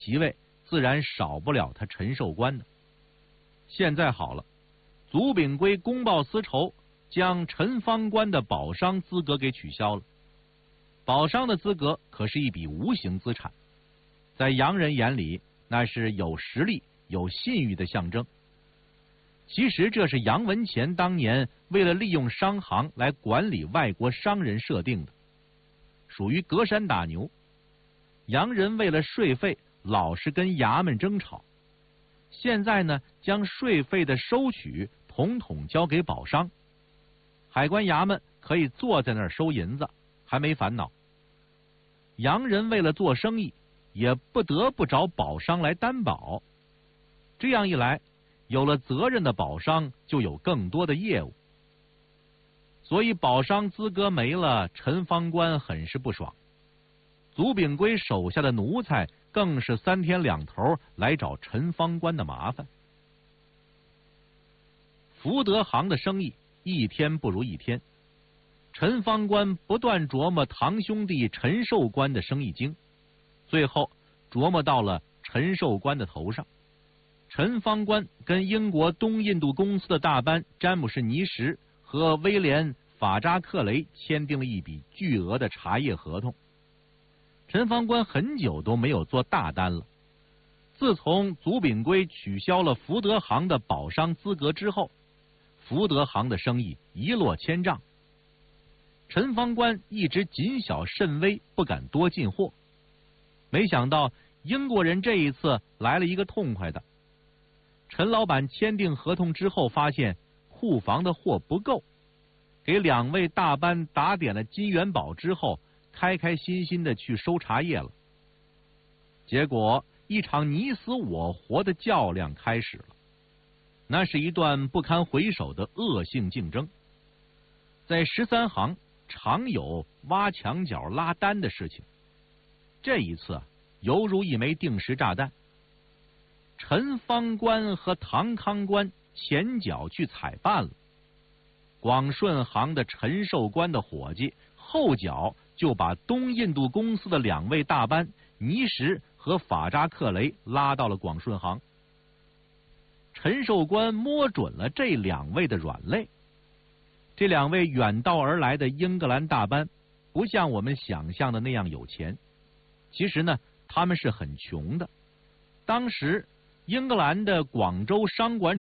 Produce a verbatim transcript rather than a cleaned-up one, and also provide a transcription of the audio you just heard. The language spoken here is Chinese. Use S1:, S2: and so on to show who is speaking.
S1: 席位自然少不了他陈寿官的。现在好了，祖秉圭公报私仇，将陈方官的保商资格给取消了。保商的资格可是一笔无形资产，在洋人眼里，那是有实力、有信誉的象征。其实这是杨文乾当年为了利用商行来管理外国商人设定的，属于隔山打牛。洋人为了税费，老是跟衙门争吵。现在呢，将税费的收取统统交给保商，海关衙门可以坐在那儿收银子，还没烦恼。洋人为了做生意，也不得不找保商来担保。这样一来，有了责任的保商就有更多的业务。所以保商资格没了，陈方官很是不爽。祖秉圭手下的奴才更是三天两头来找陈方官的麻烦。福德行的生意一天不如一天，陈方官不断琢磨堂兄弟陈寿官的生意经，最后琢磨到了陈寿官的头上。陈方官跟英国东印度公司的大班詹姆士尼什和威廉法扎克雷签订了一笔巨额的茶叶合同。陈方官很久都没有做大单了。自从祖秉圭取消了福德行的保商资格之后，福德行的生意一落千丈。陈方官一直谨小慎微，不敢多进货。没想到英国人这一次来了一个痛快的。陈老板签订合同之后，发现库房的货不够，给两位大班打点了金元宝之后，开开心心的去收茶叶了。结果一场你死我活的较量开始了，那是一段不堪回首的恶性竞争。在十三行常有挖墙角拉单的事情，这一次犹如一枚定时炸弹。陈方官和唐康官前脚去采办了，广顺行的陈寿官的伙计后脚就把东印度公司的两位大班尼什和法扎克雷拉到了广顺行。陈寿官摸准了这两位的软肋。这两位远道而来的英格兰大班不像我们想象的那样有钱，其实呢，他们是很穷的。当时英格兰的广州商管